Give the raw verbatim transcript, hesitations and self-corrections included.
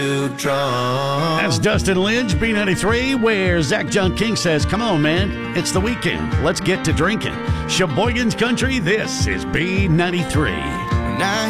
drunk. That's Dustin Lynch, B ninety-three, where Zach John King says, come on, man, it's the weekend. Let's get to drinking. Sheboygan's Country, this is B ninety-three. Now